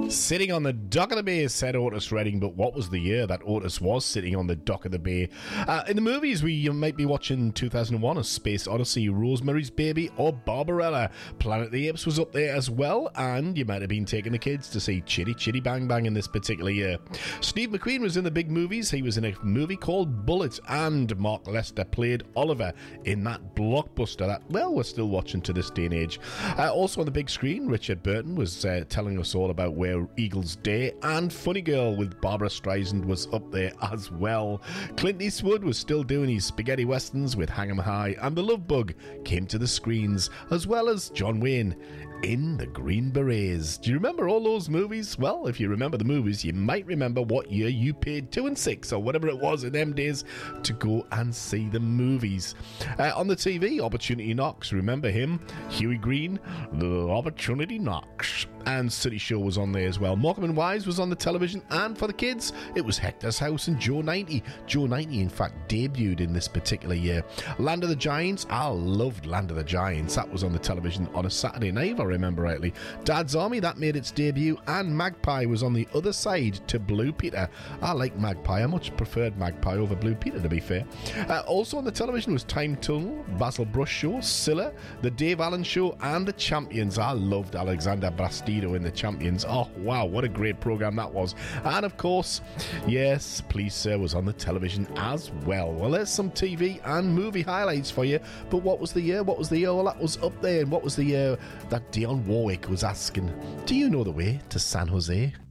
Sitting on the dock of the bay, said Otis Redding, but what was the year that Otis was sitting on the dock of the bay? In the movies, we might be watching 2001, A Space Odyssey, Rosemary's Baby, or Barbarella. Planet of the Apes was up there as well, and you might have been taking the kids to see Chitty Chitty Bang Bang in this particular year. Steve McQueen was in the big movies. He was in a movie called Bullet, and Mark Lester played Oliver in that blockbuster that, well, we're still watching to this day and age. Also on the big screen, Richard Burton was telling us all about Where Eagles Day, and Funny Girl with Barbara Streisand was up there as well. Clint Eastwood was still doing his spaghetti westerns with Hang 'em High, and The Love Bug came to the screens, as well as John Wayne in The Green Berets. Do you remember all those movies? Well, if you remember the movies, you might remember what year you paid 2 and 6 or whatever it was in them days to go and see the movies. On the TV, Opportunity Knocks, remember him? Huey Green, The Opportunity Knocks. And City Show was on there as well. Morecambe and Wise was on the television, and for the kids, it was Hector's House and Joe 90. Joe 90, in fact, debuted in this particular year. Land of the Giants, I loved Land of the Giants. That was on the television on a Saturday night, if I remember rightly. Dad's Army, that made its debut, and Magpie was on the other side to Blue Peter. I like Magpie. I much preferred Magpie over Blue Peter, to be fair. Also on the television was Time Tunnel, Basil Brush Show, Scylla, The Dave Allen Show, and The Champions. I loved Alexander Brastido in The Champions. Oh, wow, what a great program that was. And of course, yes, Please Sir was on the television as well. Well, there's some TV and movie highlights for you. But what was the year? What was the year? Well, that was up there. And what was the year that Dionne Warwick was asking, do you know the way to San Jose?